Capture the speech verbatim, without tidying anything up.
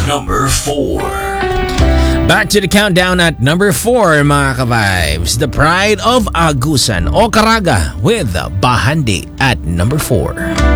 number four. Back to the countdown at number four, mga ka-vibes. The Pride of Agusan o Caraga with Bahandi at number four.